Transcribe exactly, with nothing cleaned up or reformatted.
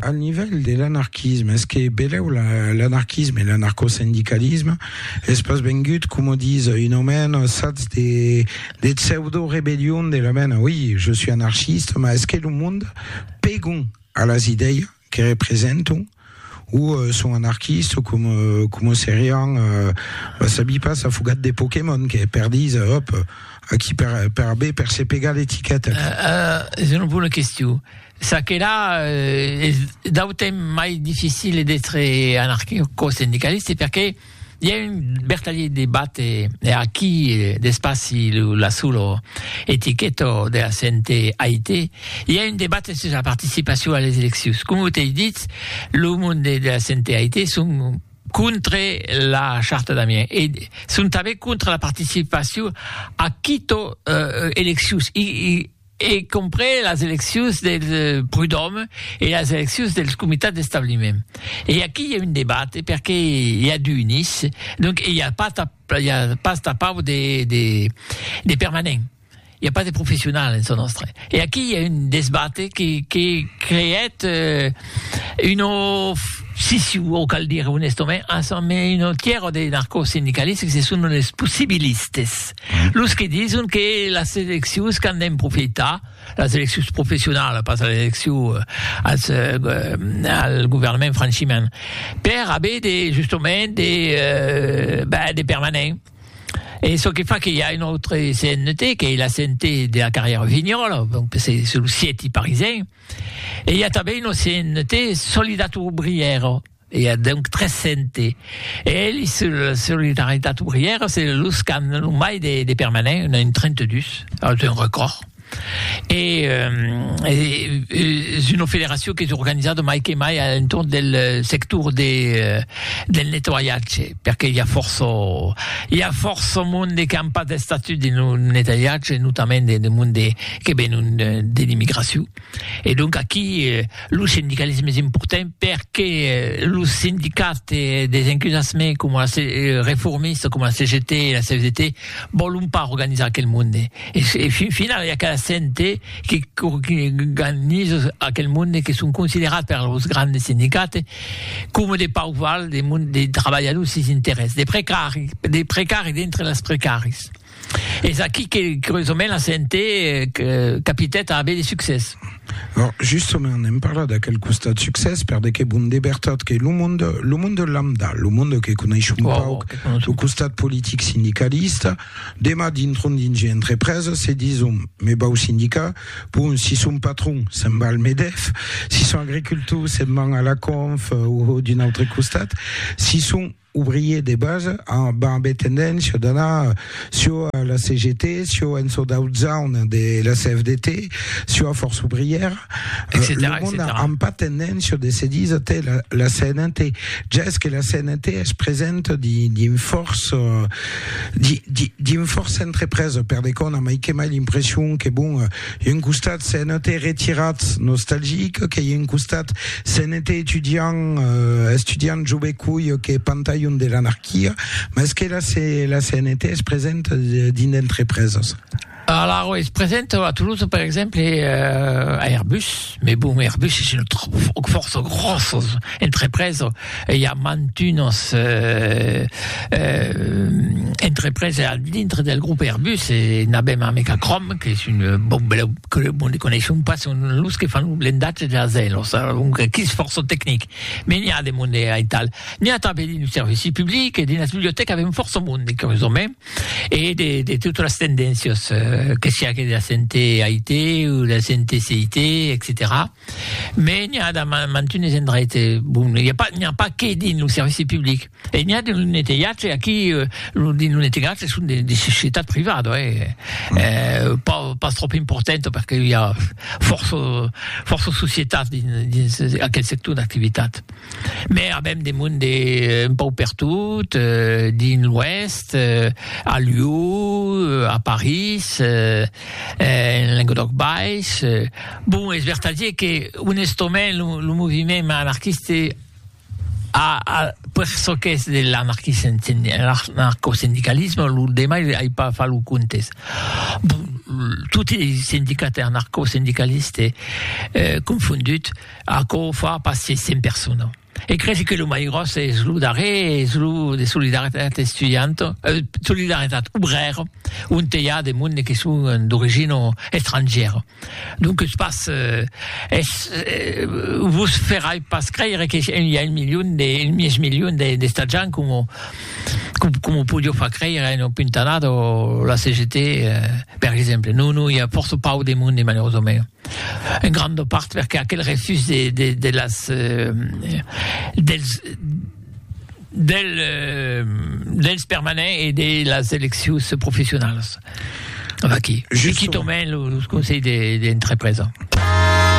à niveau de l'anarchisme, est-ce que beleu l'anarchisme et l'anarcho-syndicalisme, espace bengut, comme disent, une homène, sats des, des pseudo-rébellions de l'homme, oui, je suis anarchiste, mais est-ce que le monde pégon à las idées qui représentent ou euh, sont anarchistes comme euh, comme c'est rien euh, bah, ça bille pas sa fougade des Pokémon qui perdisent hop à qui per per B per se pega l'étiquette. Euh, c'est une bonne question. Ça que là euh, d'autant mai difficile d'être anarcho-syndicaliste parce que il y a une bertaglie débat et, et à qui d'espace la sous étiquette de la C N T Haïti, il y a une débat sur la participation à les élections. Comme vous avez dit, le monde de la C N T Haïti sont contre la charte d'Amiens et sont avec contre la participation à quito euh, élections. Y compris les élections del Prud'homme et les élections del comité d'établissement. Et ici, il y a un débat, parce qu'il y a du Nice, donc il n'y a pas il y a pas de des, des, des permanents. Il n'y a pas de professionnels en son nostre. Et ici, il y a un débat qui, qui crée euh, une scission, au cal dire honnêtement, ensemble une tiers des narco-syndicalistes qui sont les possibilistes. Los qui disent que la sélection, quand même profite, la sélection professionnelle, pas la sélection au gouvernement franchement, pour avoir des, justement des, euh, ben, des permanents. Et ce qui fait qu'il y a une autre C N T, qui est la C N T de la carrière Vignol, donc c'est, c'est le siège parisien. Et il y a aussi une C N T Solidarité ouvrière. Et il y a donc treize C N T. Et la Solidarité ouvrière, c'est le scan, le mail des, des permanents, on a une trente-deux, c'est un record. Et, euh, et, et une fédération qui est organisée de Mike et Mai à l'entour du secteur des, euh, del nettoyage, parce qu'il y a force, il y a force au monde qui n'a pas de statut de nettoyage, notamment des monde qui viennent de l'immigration. Et donc, ici, le syndicalisme est important parce que le syndicat des enthousiasmés comme les réformistes, comme la C G T et la C F D T, ne veulent pas organiser quel monde. Et, et finalement, il y a qu'à la C N T qui organise à quel monde qui sont considérés par les grands syndicats comme des pauvres, des, des travailleurs qui s'intéressent, des précaires, des précaires d'entre les précaires. Et c'est qui, curieusement, la C N T euh, capitaine a des succès. Alors, justement, on aime parler de quel constat de succès, per de que bon débertot, que le monde, le monde lambda, le monde que connaissons wow, pas, le constat politique syndicaliste, des mots d'intron d'une entreprise, c'est disons, mais bas au syndicat, pour si son patron, c'est un bal MEDEF, si son agriculteur, c'est un à la conf, ou d'une autre constat, si son ouvriers des bases en ben tendance donna sur la C G T, sur Enso Down de la C F D T, sur la Force ouvrière, et cetera, le monde n'a pas tendance de se dire la, la C N T. Est-ce que la C N T se présente d'une force, d'une force entreprise? Per des qu'on a mal l'impression que bon, il y a une constat C N T retirate nostalgique, qu'il y a une constat C N T étudiant, euh, étudiant joué couille, qui est pantaille de l'anarchie, mais est-ce que là, c'est, la C N T se présente d'une entreprise? Alors, oui, il se présente à Toulouse, par exemple, euh, à Airbus. Mais bon, Airbus, c'est une force grosse entreprise. Il y a mantunos euh, euh, entreprises à l'intérieur du groupe Airbus. Et Nabem Amekacrom, qui est une bombe que nous ne connaissons pas, c'est une luz qui fait un blindage de la zèle. Donc, qui se force technique. Mais il y a des mondes à Ital. Il y a des services publics et des bibliothèques avec une force au monde, curieusement. Et des, des, toutes les tendances, que sia que de la C N T Haïti ou de la C N T C I T, et cetera. Mais il y a des mantunes endroits. Bon, il n'y a pas, il n'y a pas que dans le service public. Et il y a des nettoyages qui, dans le nettoyage, ce sont des, des sociétés privées, ouais. Mmh. Euh, pas, pas trop importantes parce qu'il y a force, force société à quel secteur d'activité. Mais il y a même des mondes un peu partout, euh, dans l'Ouest, euh, à Lyon, euh, à Paris, euh, euh, Languedoc-Baix. Euh. Bon, et je vais dire que, honnêtement, le, le mouvement anarchiste a, a perso que es de l'anarcho-syndicalisme, le débat, il n'a pas fallu compter. Bon, tutti i sindicati anarco-sindicalisti eh, confondus, a co fa passer cent persone. E credo che lo mai grosso è sludare e slu di solidarietà estudiante, eh, solidarietà ouvrière, un teia de monde qui sont d'origine étrangère. Donc je passe, euh, eh, vous ferai pas credere che il y a un million de, il mies million de, de stagioni come come, come podio fa credere in un puntanato la C G T, eh, per esempio. No, no, il y a forse pas de monde malheureusement. En grande part perché aquel refuse de, de, de las euh, dels del euh, dels permanents et de las eleccions professionnelles. Qui qui tombe le conseil des entreprises.